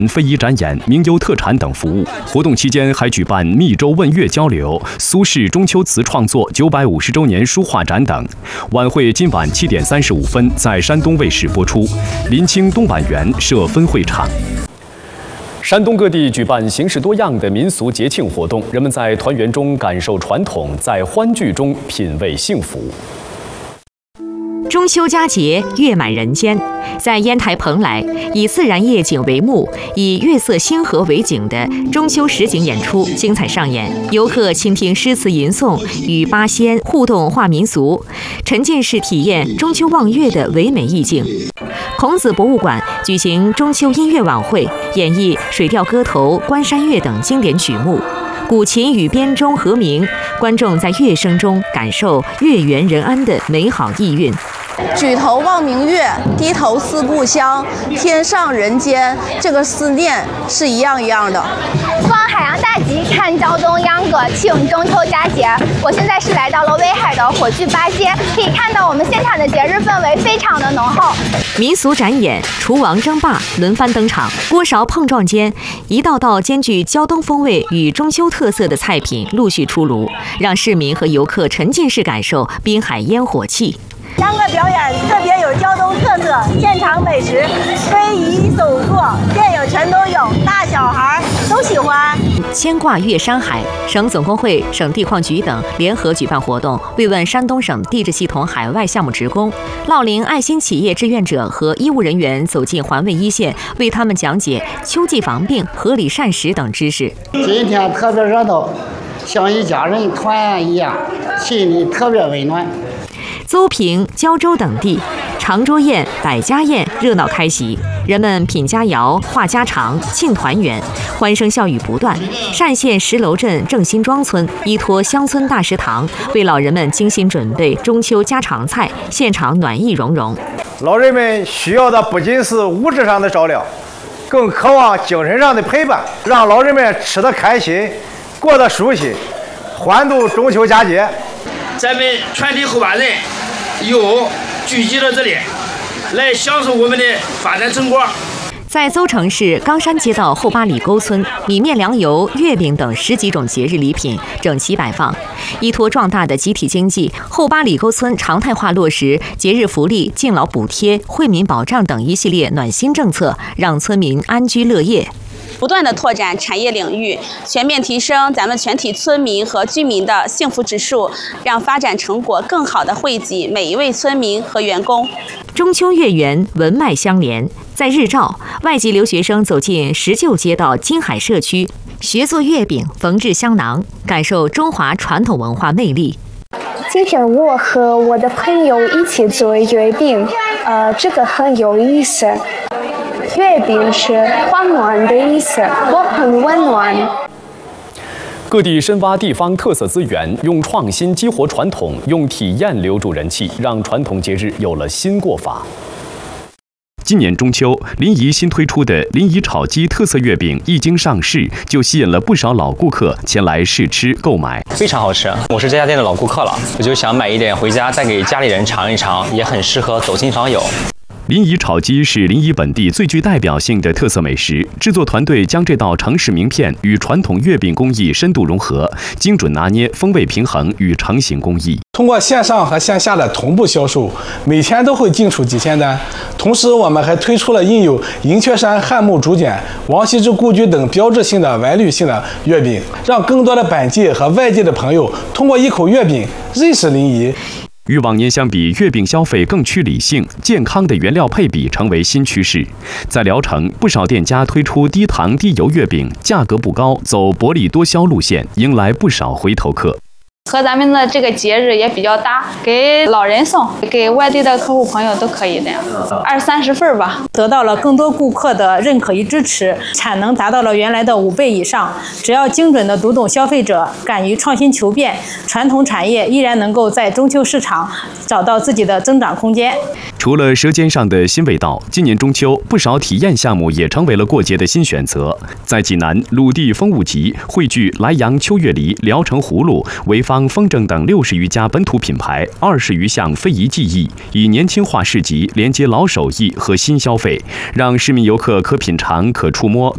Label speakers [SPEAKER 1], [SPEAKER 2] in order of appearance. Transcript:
[SPEAKER 1] 非遗展演、名优特产等服务。活动期间还举办密州问月交流、苏轼中秋词创作950周年书画展等。晚会今晚7点35分在山东卫视播出，临清东莞园设分会场。山东各地举办形式多样的民俗节庆活动，人们在团圆中感受传统，在欢聚中品味幸福。
[SPEAKER 2] 中秋佳节月满人间，在烟台蓬莱，以自然夜景为幕，以月色星河为景的中秋实景演出精彩上演。游客倾听诗词吟诵，与八仙互动画民俗，沉浸式体验中秋望月的唯美意境。孔子博物馆举行中秋音乐晚会，演绎《水调歌头》《关山月》等经典曲目。古琴与编钟和鸣，观众在乐声中感受月圆人安的美好意蕴。
[SPEAKER 3] 举头望明月，低头思故乡，天上人间，这个思念是一样一样的。
[SPEAKER 4] 逛海洋大集，看胶东秧歌，庆中秋佳节。我现在是来到了威海的火炬八街，可以看到我们现场的节日氛围非常的浓厚。
[SPEAKER 2] 民俗展演、厨王争霸轮番登场，锅勺碰撞间，一道道兼具胶东风味与中秋特色的菜品陆续出炉，让市民和游客沉浸式感受滨海烟火气。
[SPEAKER 5] 秧歌表演特别有胶东特色，现场美食、非遗手作，店友全都有，大小孩都喜欢。
[SPEAKER 2] 牵挂月山海，省总工会、省地矿局等联合举办活动，慰问山东省地质系统海外项目职工。乐龄爱心企业志愿者和医务人员走进环卫一线，为他们讲解秋季防病、合理膳食等知识。
[SPEAKER 6] 今天特别热闹，像一家人团圆一样，心里特别温暖。
[SPEAKER 2] 邹平、胶州等地，长桌宴、百家宴热闹开席，人们品佳肴、话家常、庆团圆，欢声笑语不断。单县石楼镇正新庄村依托乡村大食堂，为老人们精心准备中秋家常菜，现场暖意融融。
[SPEAKER 7] 老人们需要的不仅是物质上的照料，更渴望精神上的陪伴，让老人们吃得开心，过得舒心，欢度中秋佳节。
[SPEAKER 8] 咱们全体后巴人又聚集到这里，来享受我们的发展成果。
[SPEAKER 2] 在邹城市冈山街道后八里沟村，米面粮油、月饼等10几种节日礼品整齐摆放。依托壮大的集体经济，后八里沟村常态化落实节日福利、敬老补贴、惠民保障等一系列暖心政策，让村民安居乐业。
[SPEAKER 3] 不断的拓展产业领域，全面提升咱们全体村民和居民的幸福指数，让发展成果更好的惠及每一位村民和员工。
[SPEAKER 2] 中秋月圆，文脉相连。在日照，外籍留学生走进石臼街道金海社区，学做月饼、缝制香囊，感受中华传统文化魅力。
[SPEAKER 9] 今天我和我的朋友一起做月饼，这个很有意思。月饼是温暖的意思，我很温暖。
[SPEAKER 1] 各地深挖地方特色资源，用创新激活传统，用体验留住人气，让传统节日有了新过法。今年中秋，临沂新推出的临沂炒鸡特色月饼一经上市，就吸引了不少老顾客前来试吃购买。
[SPEAKER 10] 非常好吃，我是这家店的老顾客了，我就想买一点回家带给家里人尝一尝，也很适合走亲访友。
[SPEAKER 1] 临沂炒鸡是临沂本地最具代表性的特色美食，制作团队将这道城市名片与传统月饼工艺深度融合，精准拿捏风味平衡与成型工艺。
[SPEAKER 11] 通过线上和线下的同步销售，每天都会进出几千单。同时，我们还推出了印有银雀山汉墓竹简、王羲之故居等标志性的文旅性的月饼，让更多的本地和外地的朋友通过一口月饼认识临沂。
[SPEAKER 1] 与往年相比，月饼消费更趋理性，健康的原料配比成为新趋势。在聊城，不少店家推出低糖低油月饼，价格不高，走薄利多销路线，迎来不少回头客。
[SPEAKER 12] 和咱们的这个节日也比较搭，给老人送，给外地的客户朋友都可以的呀，20-30份吧。
[SPEAKER 13] 得到了更多顾客的认可与支持，产能达到了原来的5倍以上。只要精准的读懂消费者，敢于创新求变，传统产业依然能够在中秋市场找到自己的增长空间。
[SPEAKER 1] 除了舌尖上的新味道，今年中秋不少体验项目也成为了过节的新选择。在济南，鲁地风物集汇聚莱阳秋月梨、聊城葫芦、潍坊风筝等60余家本土品牌，20余项非遗技艺，以年轻化市集连接老手艺和新消费，让市民游客可品尝、可触摸、